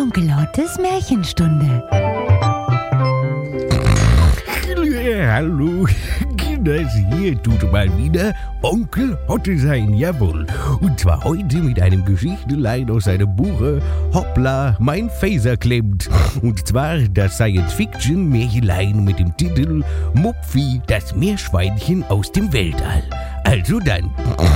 Onkel Ottes Märchenstunde. Hallo, Kinders, hier tut mal wieder Onkel Otte sein, jawohl. Und zwar heute mit einem Geschichtelein aus seinem Buche Hoppla, mein Phaser klemmt. Und zwar das Science-Fiction-Märchelein mit dem Titel Mupfi, das Meerschweinchen aus dem Weltall. Also dann.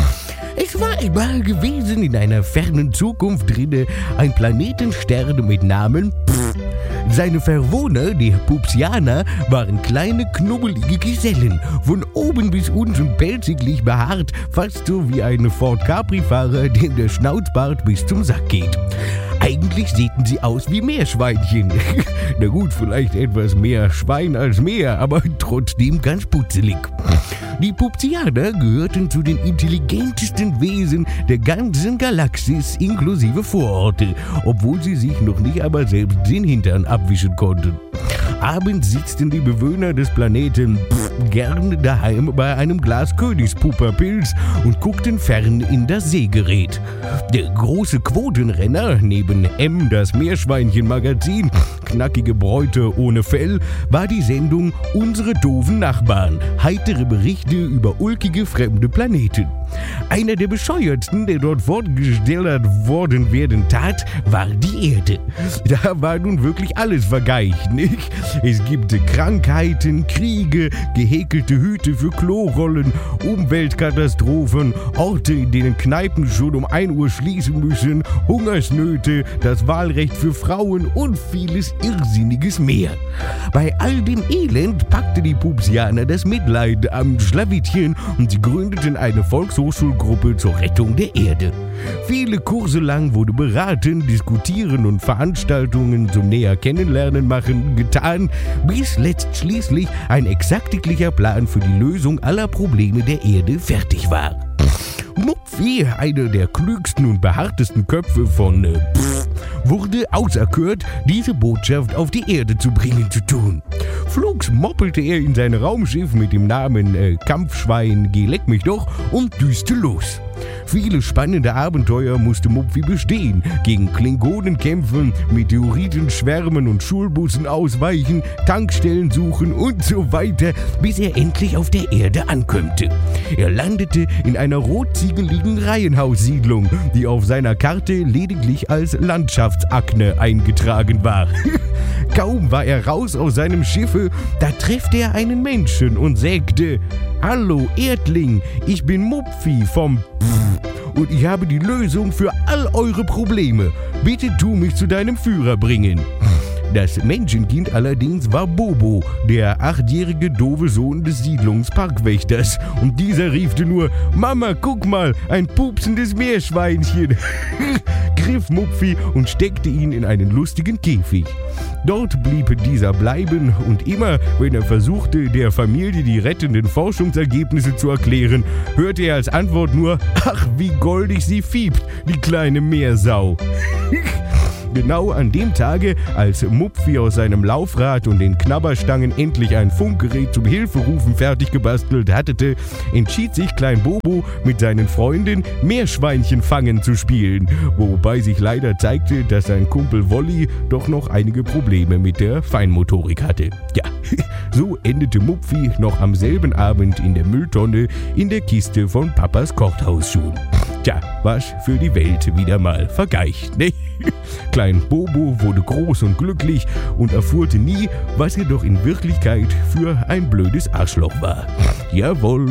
Es war einmal gewesen in einer fernen Zukunft drinne ein Planetenstern mit Namen Pff. Seine Verwohner, die Pupsianer, waren kleine, knubbelige Gesellen, von oben bis unten pelziglich behaart, fast so wie ein Ford Capri-Fahrer, dem der Schnauzbart bis zum Sack geht. Eigentlich sähen sie aus wie Meerschweinchen. Na gut, vielleicht etwas mehr Schwein als Meer, aber trotzdem ganz putzelig. Die Pupsianer gehörten zu den intelligentesten Wesen der ganzen Galaxis inklusive Vororte, obwohl sie sich noch nicht einmal selbst den Hintern abwischen konnten. Abends sitzten die Bewohner des Planeten gern daheim bei einem Glas Königspupperpilz und guckten fern in das Seegerät. Der große Quotenrenner, neben M, das Meerschweinchen-Magazin, knackige Bräute ohne Fell, war die Sendung Unsere doofen Nachbarn, heitere Berichte über ulkige fremde Planeten. Einer der bescheuertsten, der dort vorgestellt worden werden tat, war die Erde. Da war nun wirklich alles vergeicht, nicht? Es gibt Krankheiten, Kriege, gehäkelte Hüte für Klorollen, Umweltkatastrophen, Orte, in denen Kneipen schon um 1 Uhr schließen müssen, Hungersnöte, das Wahlrecht für Frauen und vieles Irrsinniges mehr. Bei all dem Elend packte die Pupsianer das Mitleid am Schlawittchen und sie gründeten eine Volkshochschulgruppe zur Rettung der Erde. Viele Kurse lang wurde beraten, diskutieren und Veranstaltungen zum näher Kennenlernen machen getan, bis schließlich ein exaktiklicher Plan für die Lösung aller Probleme der Erde fertig war. Mupfi, einer der klügsten und behaartesten Köpfe von wurde auserkört, diese Botschaft auf die Erde zu bringen zu tun. Flugs moppelte er in sein Raumschiff mit dem Namen Kampfschwein, geh leck mich doch, und düste los. Viele spannende Abenteuer musste Mupfi bestehen, gegen Klingonen kämpfen, Meteoriten schwärmen und Schulbussen ausweichen, Tankstellen suchen und so weiter, bis er endlich auf der Erde ankömmte. Er landete in einer rotziegeligen Reihenhaussiedlung, die auf seiner Karte lediglich als Landschaftsakne eingetragen war. Kaum war er raus aus seinem Schiffe, da trifft er einen Menschen und sagte: Hallo Erdling, ich bin Mupfi vom und ich habe die Lösung für all eure Probleme. Bitte tu mich zu deinem Führer bringen. Das Menschenkind allerdings war Bobo, der 8-jährige doofe Sohn des Siedlungsparkwächters. Und dieser riefte nur: Mama, guck mal, ein pupsendes Meerschweinchen. Griff Mupfi und steckte ihn in einen lustigen Käfig. Dort blieb dieser bleiben und immer, wenn er versuchte, der Familie die rettenden Forschungsergebnisse zu erklären, hörte er als Antwort nur: Ach, wie goldig sie fiebt, die kleine Meersau. Genau an dem Tage, als Mupfi aus seinem Laufrad und den Knabberstangen endlich ein Funkgerät zum Hilferufen fertig gebastelt hatte, entschied sich Klein Bobo mit seinen Freunden Meerschweinchen fangen zu spielen, wobei sich leider zeigte, dass sein Kumpel Wolli doch noch einige Probleme mit der Feinmotorik hatte. Ja, so endete Mupfi noch am selben Abend in der Mülltonne in der Kiste von Papas Korthausschuhen. Tja, was für die Welt wieder mal vergeicht, ne? Klein Bobo wurde groß und glücklich und erfuhrte nie, was er doch in Wirklichkeit für ein blödes Arschloch war. Jawohl.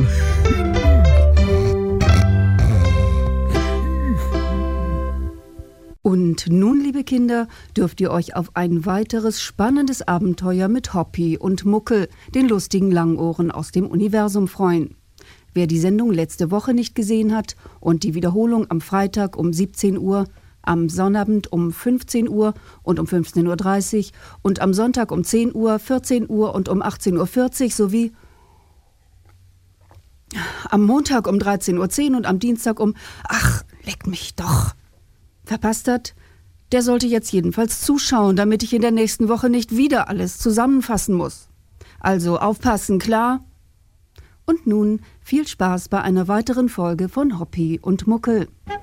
Und nun, liebe Kinder, dürft ihr euch auf ein weiteres spannendes Abenteuer mit Hoppi und Muckel, den lustigen Langohren aus dem Universum, freuen. Wer die Sendung letzte Woche nicht gesehen hat und die Wiederholung am Freitag um 17 Uhr, am Sonnabend um 15 Uhr und um 15.30 Uhr und am Sonntag um 10 Uhr, 14 Uhr und um 18.40 Uhr sowie am Montag um 13.10 Uhr und am Dienstag um, ach, leck mich doch, verpasst hat, der sollte jetzt jedenfalls zuschauen, damit ich in der nächsten Woche nicht wieder alles zusammenfassen muss. Also aufpassen, klar? Und nun viel Spaß bei einer weiteren Folge von Hoppi und Muckel.